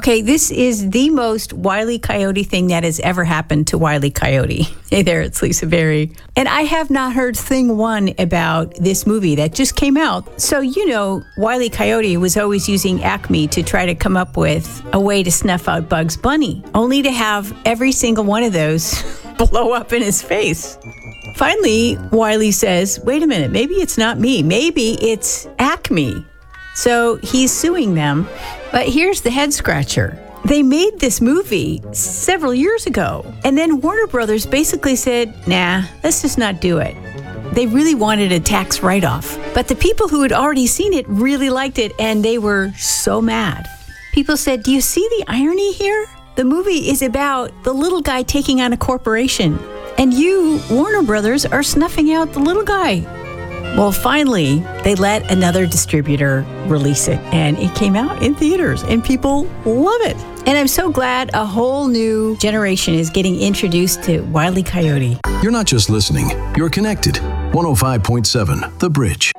Okay, this is the most Wile E. Coyote thing that has ever happened to Wile E. Coyote. Hey there, it's Lisa Berry. And I have not heard thing one about this movie that just came out. So, you know, Wile E. Coyote was always using Acme to try to come up with a way to snuff out Bugs Bunny, only to have every single one of those blow up in his face. Finally, Wile E. says, wait a minute, maybe it's not me. Maybe it's Acme. So he's suing them. But here's the head scratcher. They made this movie several years ago, and then Warner Brothers basically said, nah, let's just not do it. They really wanted a tax write-off. But the people who had already seen it really liked it, and they were so mad. People said, do you see the irony here? The movie is about the little guy taking on a corporation, and you, Warner Brothers, are snuffing out the little guy. Well, finally, they let another distributor release it, and it came out in theaters, and people love it. And I'm so glad a whole new generation is getting introduced to Wile E. Coyote. You're not just listening, you're connected. 105.7 The Bridge.